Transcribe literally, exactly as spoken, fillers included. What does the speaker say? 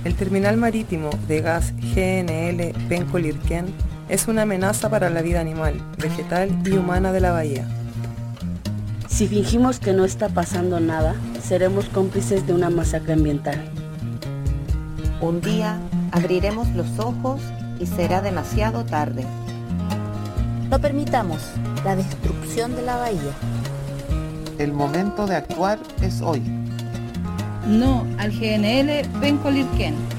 El terminal marítimo de gas G N L Penco-Lirquén es una amenaza para la vida animal, vegetal y humana de la bahía. Si fingimos que no está pasando nada, seremos cómplices de una masacre ambiental. Un día abriremos los ojos y será demasiado tarde. No permitamos la destrucción de la bahía. El momento de actuar es hoy. No al G N L Penco-Lirquén.